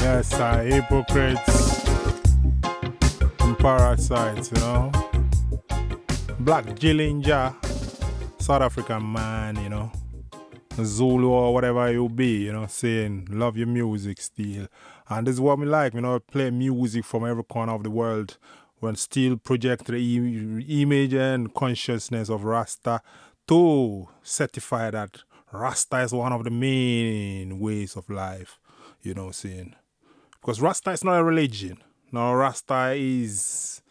Yes, hypocrites and parasites, Black Gillinger, South African man, Zulu or whatever you be, saying love your music still. And this is what we like, play music from every corner of the world when still project the image and consciousness of Rasta to certify that Rasta is one of the main ways of life, saying. Because Rasta is not a religion. No, Rasta is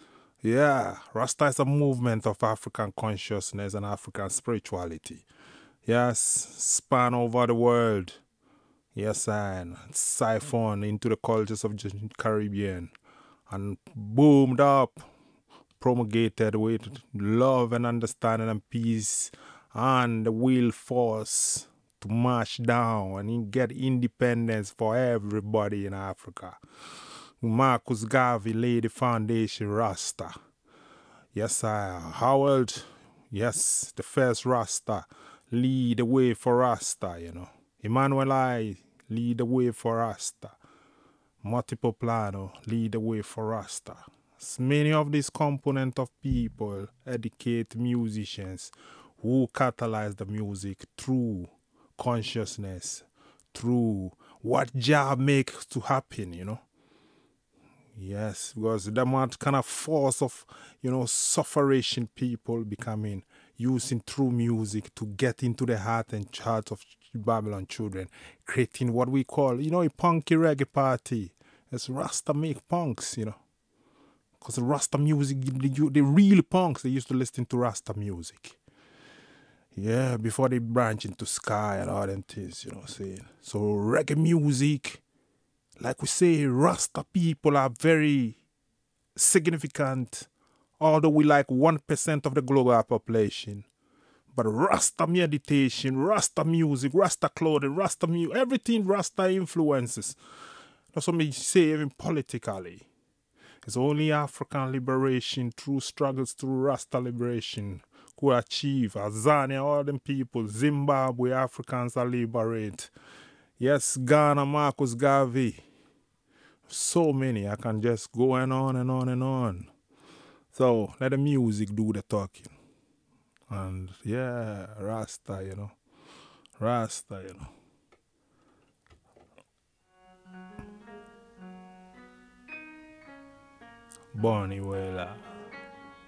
a movement of African consciousness and African spirituality. Yes, span over the world. Yes, and siphon into the cultures of the Caribbean and boomed up, promulgated with love and understanding and peace and the will force to march down and get independence for everybody in Africa. Marcus Garvey laid the foundation Rasta. Yes, Howard, yes, the first Rasta, lead the way for Rasta, Emmanuel I, lead the way for Rasta. Multiple Plano, lead the way for Rasta. Many of these components of people educate musicians who catalyze the music through consciousness, through what job makes to happen, Yes, because the amount kind of force of, sufferation people becoming using through music to get into the heart and heart of Babylon children, creating what we call, a punky reggae party. It's Rasta make punks, Because the Rasta music, the real punks, they used to listen to Rasta music. Yeah, before they branch into Sky and all them things, saying. So reggae music, like we say, Rasta people are very significant, although we like 1% of the global population. But Rasta meditation, Rasta music, Rasta clothing, Rasta music, everything Rasta influences. That's what we say even politically. It's only African liberation through struggles through Rasta liberation could achieve. Azania, all them people, Zimbabwe, Africans are liberate. Yes, Ghana, Marcus Garvey. So many, I can just go on and on and on. So let the music do the talking. And yeah, Rasta, Rasta, Bonnie Wailer.